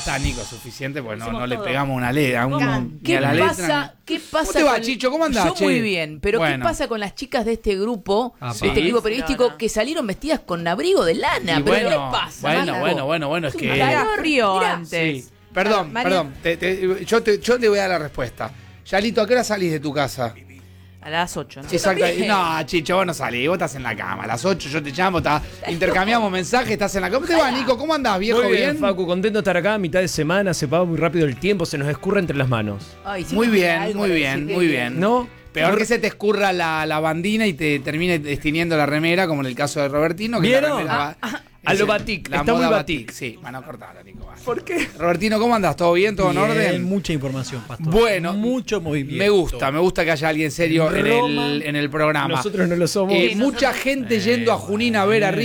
está, Nico, suficiente, pues no Hacemos le todo. pegamos una letra. ¿Qué a la letra. pasa? ¿Qué pasa? ¿Cómo te va, Chicho? ¿Cómo andás, Yo che? muy bien, pero ¿qué Bueno. pasa con las chicas de este grupo, Sí. de este equipo periodístico, Claro. que salieron vestidas con abrigo de lana? Y ¿Pero qué bueno, les pasa? bueno, es que... Era frío Mirá, antes. Sí. Perdón, María- perdón. Yo te voy a dar la respuesta. Yalito, ¿a qué hora salís de tu casa? A las 8, ¿no? Exacto. también. No, Chicho, vos no salís, vos estás en la cama. A las 8 yo te llamo, intercambiamos mensajes, estás en la cama. ¿Cómo te va, Nico? ¿Cómo andás, viejo? Muy bien, ¿Bien? Facu, contento de estar acá, mitad de semana, se va muy rápido el tiempo, se nos escurre entre las manos. Ay, sí, Muy me bien, queda algo muy para bien, decir muy que- bien. ¿No? Peor que se te escurra la bandina y te termine destiniendo la remera, como en el caso de Robertino. Que ¿Vieron? La remera va- A es lo el- batik, la está muy moda batik. Sí, bueno, cortala, Nico. va. ¿Por qué? Robertino, ¿cómo andás? ¿Todo bien? ¿Todo en Bien, orden? mucha información, Pastor. Bueno, mucho movimiento. Me gusta que haya alguien serio Roma, en el programa. Nosotros no lo somos. Mucha gente yendo a Junín a ver a